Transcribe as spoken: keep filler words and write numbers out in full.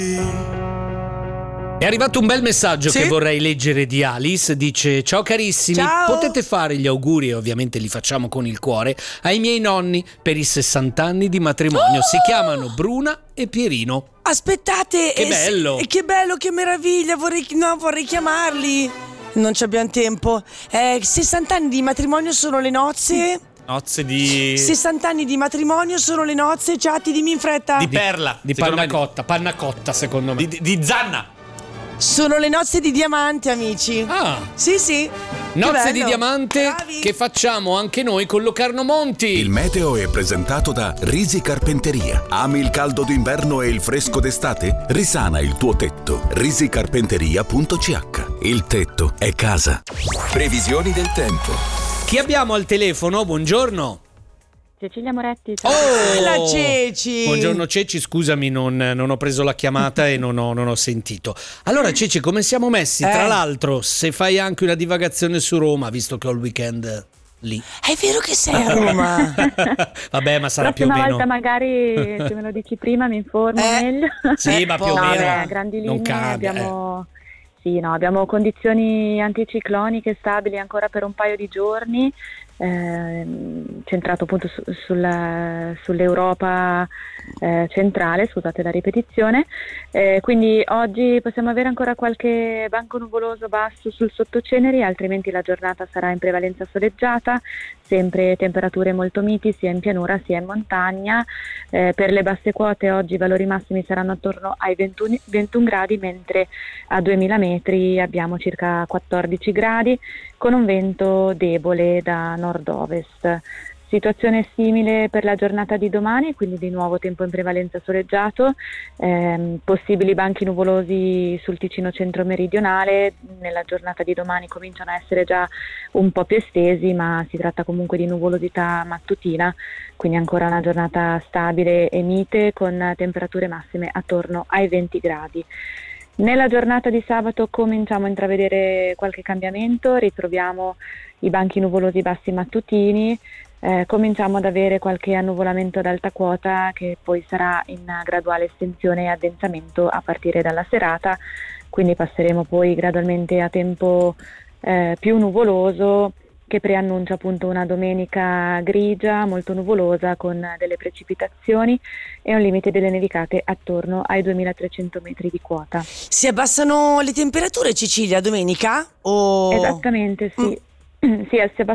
È arrivato un bel messaggio Sì? che vorrei leggere di Alice. Dice: ciao carissimi, Ciao. potete fare gli auguri, e ovviamente li facciamo con il cuore, ai miei nonni per i sessanta anni di matrimonio. Oh! Si chiamano Bruna e Pierino. Aspettate, Che eh, sì, bello. eh, che bello, che meraviglia, vorrei, no, vorrei chiamarli. Non ci abbiamo tempo. Eh, sessanta anni di matrimonio sono le nozze. Nozze di... sessanta anni di matrimonio sono le nozze. Ciati, dimmi in fretta. Di perla. Di secondo panna me cotta, panna cotta secondo me. Di, di, di zanna. Sono le nozze di diamante, amici. Ah, Sì, sì. Che nozze di bello. diamante Bravi. che facciamo anche noi con Locarno Monti. Il meteo è presentato da Risi Carpenteria. Ami il caldo d'inverno e il fresco d'estate? Risana il tuo tetto. risicarpenteria punto c h. Il tetto è casa. Previsioni del tempo. Chi abbiamo al telefono? Buongiorno. Cecilia Moretti, ciao. Oh, la Ceci. Buongiorno Ceci, scusami, non, non ho preso la chiamata e non ho, non ho sentito. Allora Ceci, come siamo messi? Tra Eh. l'altro, se fai anche una divagazione su Roma, visto che ho il weekend lì. È vero che sei a Roma. Vabbè, ma sarà più o Prossima meno. volta magari se me lo dici prima mi informo Eh. meglio. Sì, ma più o No, meno beh, a grandi non linee cambia. abbiamo, sì, no, abbiamo condizioni anticicloniche stabili ancora per un paio di giorni, ehm, centrato appunto su- sulla- sull'Europa eh, centrale, scusate la ripetizione, eh, quindi oggi possiamo avere ancora qualche banco nuvoloso basso sul sottoceneri, altrimenti la giornata sarà in prevalenza soleggiata, sempre temperature molto miti sia in pianura sia in montagna. Eh, per le basse quote oggi i valori massimi saranno attorno ai ventuno, ventuno gradi, mentre a duemila metri abbiamo circa quattordici gradi con un vento debole da nord-ovest. Situazione simile per la giornata di domani, quindi di nuovo tempo in prevalenza soleggiato, ehm, possibili banchi nuvolosi sul Ticino centro-meridionale. Nella giornata di domani cominciano a essere già un po' più estesi, ma si tratta comunque di nuvolosità mattutina, quindi ancora una giornata stabile e mite con temperature massime attorno ai venti gradi. Nella giornata di sabato cominciamo a intravedere qualche cambiamento, ritroviamo i banchi nuvolosi bassi mattutini, eh, cominciamo ad avere qualche annuvolamento ad alta quota che poi sarà in graduale estensione e addensamento a partire dalla serata, quindi passeremo poi gradualmente a tempo eh, più nuvoloso, che preannuncia appunto una domenica grigia, molto nuvolosa, con delle precipitazioni e un limite delle nevicate attorno ai duemilatrecento metri di quota. Si abbassano le temperature, Cecilia, domenica? O... Esattamente, sì. Sì, si